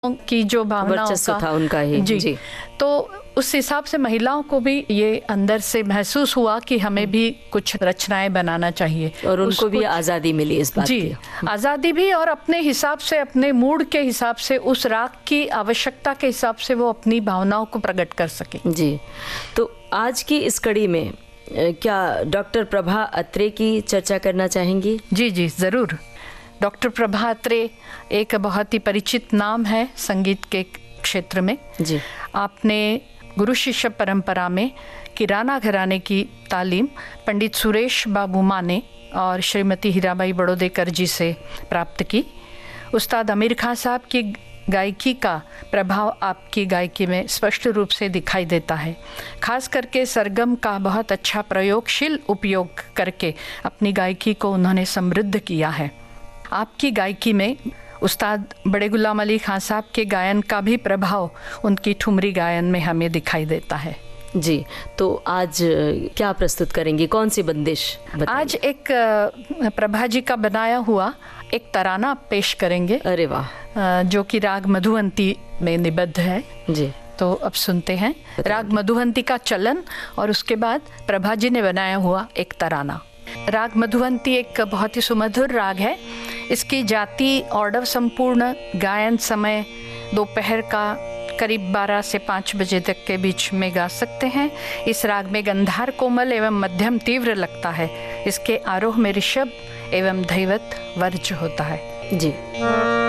की जो भावनाओं वर्चस्व का था उनका ही। जी। तो उस हिसाब से महिलाओं को भी ये अंदर से महसूस हुआ कि हमें भी कुछ रचनाएं बनाना चाहिए और उनको भी आज़ादी मिली इस बात जी की। आज़ादी भी, और अपने हिसाब से, अपने मूड के हिसाब से, उस राग की आवश्यकता के हिसाब से वो अपनी भावनाओं को प्रकट कर सके। जी, तो आज की इस कड़ी में क्या डॉक्टर प्रभा अत्रे की चर्चा करना चाहेंगी? जी जी ज़रूर। डॉक्टर प्रभा अत्रे एक बहुत ही परिचित नाम है संगीत के क्षेत्र में। जी, आपने गुरु शिष्य परंपरा में किराना घराने की तालीम पंडित सुरेश बाबू माने और श्रीमती हीराबाई बड़ोदेकर जी से प्राप्त की। उस्ताद आमिर खान साहब की गायकी का प्रभाव आपकी गायकी में स्पष्ट रूप से दिखाई देता है। खास करके सरगम का बहुत अच्छा प्रयोगशील उपयोग करके अपनी गायकी को उन्होंने समृद्ध किया है। आपकी गायकी में उस्ताद बड़े गुलाम अली खान साहब के गायन का भी प्रभाव उनकी ठुमरी गायन में हमें दिखाई देता है। जी, तो आज क्या प्रस्तुत करेंगी, कौन सी बंदिश बताएंगे? आज एक प्रभा जी का बनाया हुआ एक तराना पेश करेंगे। अरे वाह! जो कि राग मधुवंती में निबद्ध है। जी, तो अब सुनते हैं राग मधुवंती का चलन और उसके बाद प्रभा जी ने बनाया हुआ एक तराना। राग मधुवंती एक बहुत ही सुमधुर राग है। इसकी जाति ऑर्डर संपूर्ण गायन समय दोपहर का करीब 12 से 5 बजे तक के बीच में गा सकते हैं। इस राग में गंधार कोमल एवं मध्यम तीव्र लगता है। इसके आरोह में ऋषभ एवं धैवत वर्ज्य होता है। जी।